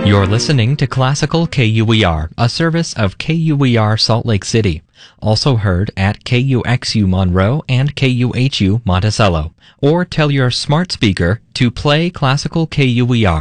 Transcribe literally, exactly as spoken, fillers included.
You're listening to Classical K U E R, a service of K U E R Salt Lake City. Also heard at K U X U Monroe and K U H U Monticello. Or tell your smart speaker to play Classical K U E R.